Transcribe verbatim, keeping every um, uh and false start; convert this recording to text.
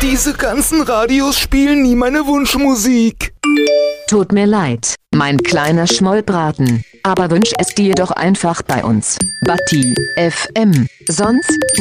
Diese ganzen Radios spielen nie meine Wunschmusik. Tut mir leid, mein kleiner Schmollbraten, aber wünsch es dir doch einfach bei uns. Batti F M, sonst